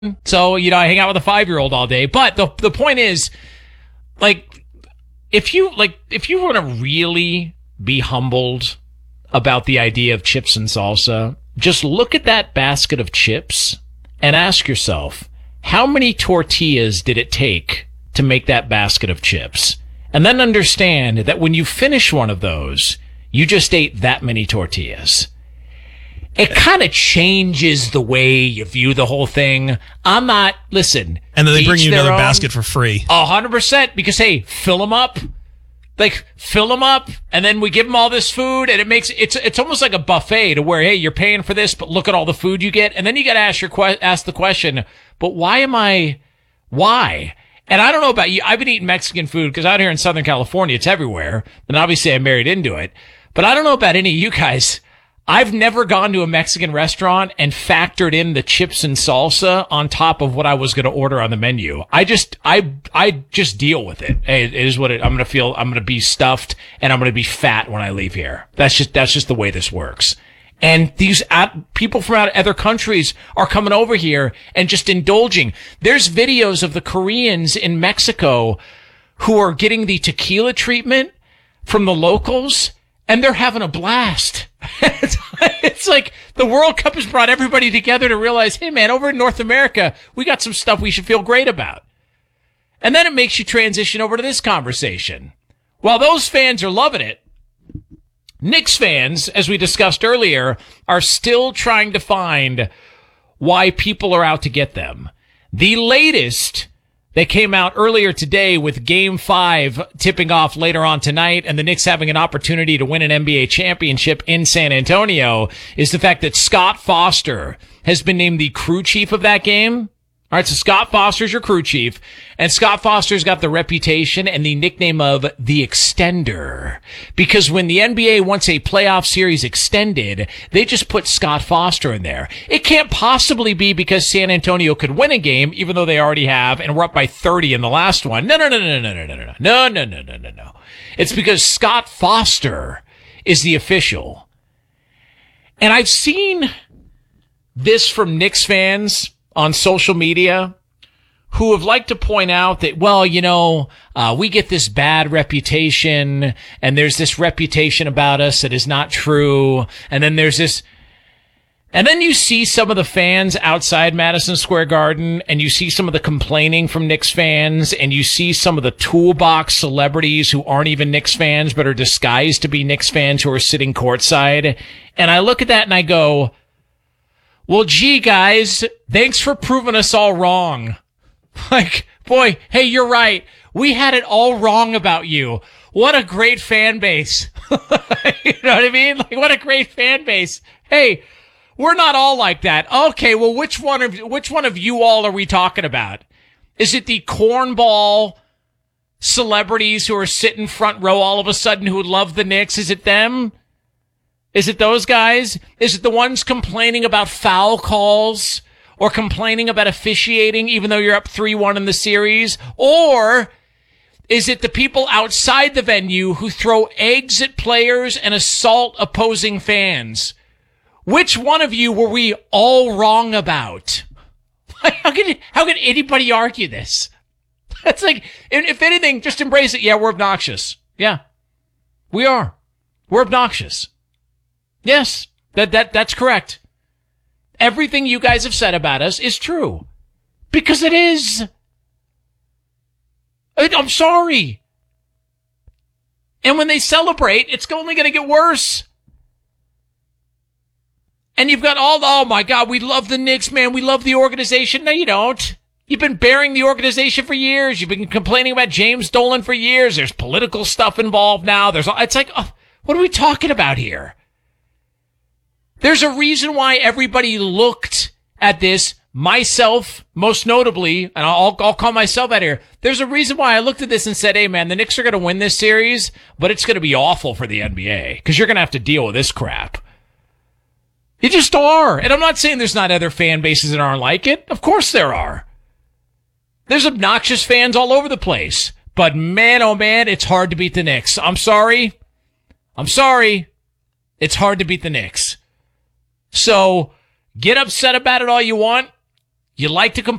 So, I hang out with a 5-year-old all day. But the point is, if you want to really be humbled about the idea of chips and salsa, just look at that basket of chips and ask yourself, how many tortillas did it take to make that basket of chips? And then understand that when you finish one of those, you just ate that many tortillas. It kind of changes the way you view the whole thing. Listen. And then they bring you another basket for free. 100%, because, hey, fill them up. Fill them up, and then we give them all this food, and it's almost like a buffet to where, hey, you're paying for this, but look at all the food you get. And then you got to ask the question, but why? And I don't know about you. I've been eating Mexican food because out here in Southern California, it's everywhere. And obviously I married into it. But I don't know about any of you guys. I've never gone to a Mexican restaurant and factored in the chips and salsa on top of what I was going to order on the menu. I just deal with it. Hey, it is what I'm going to feel. I'm going to be stuffed and I'm going to be fat when I leave here. That's just the way this works. And these people from other countries are coming over here and just indulging. There's videos of the Koreans in Mexico who are getting the tequila treatment from the locals, and they're having a blast. It's like the World Cup has brought everybody together to realize, hey, man, over in North America, we got some stuff we should feel great about. And then it makes you transition over to this conversation. While those fans are loving it, Knicks fans, as we discussed earlier, are still trying to find why people are out to get them. The latest that came out earlier today with Game 5 tipping off later on tonight and the Knicks having an opportunity to win an NBA championship in San Antonio is the fact that Scott Foster has been named the crew chief of that game. All right, so Scott Foster's your crew chief, and Scott Foster's got the reputation and the nickname of the Extender, because when the NBA wants a playoff series extended, they just put Scott Foster in there. It can't possibly be because San Antonio could win a game, even though they already have, and we're up by 30 in the last one. No. It's because Scott Foster is the official. And I've seen this from Knicks fans on social media who have liked to point out that, well, we get this bad reputation and there's this reputation about us that is not true. And then and then you see some of the fans outside Madison Square Garden and you see some of the complaining from Knicks fans and you see some of the toolbox celebrities who aren't even Knicks fans but are disguised to be Knicks fans who are sitting courtside. And I look at that and I go, well, gee, guys, thanks for proving us all wrong. Boy, hey, you're right. We had it all wrong about you. What a great fan base. You know what I mean? What a great fan base. Hey, we're not all like that. Okay, well, which one of you all are we talking about? Is it the cornball celebrities who are sitting front row all of a sudden who love the Knicks? Is it them? Is it those guys? Is it the ones complaining about foul calls or complaining about officiating even though you're up 3-1 in the series? Or is it the people outside the venue who throw eggs at players and assault opposing fans? Which one of you were we all wrong about? How can anybody argue this? That's if anything, just embrace it. Yeah, we're obnoxious. Yeah, we are. We're obnoxious. Yes, that's correct. Everything you guys have said about us is true. Because it is. I'm sorry. And when they celebrate, it's only going to get worse. And you've got oh my God, we love the Knicks, man. We love the organization. No, you don't. You've been burying the organization for years. You've been complaining about James Dolan for years. There's political stuff involved now. What are we talking about here? There's a reason why everybody looked at this, myself most notably, and I'll call myself out here. There's a reason why I looked at this and said, hey, man, the Knicks are going to win this series, but it's going to be awful for the NBA because you're going to have to deal with this crap. You just are. And I'm not saying there's not other fan bases that aren't like it. Of course there are. There's obnoxious fans all over the place. But man, oh man, it's hard to beat the Knicks. I'm sorry. It's hard to beat the Knicks. So get upset about it all you want. You like to complain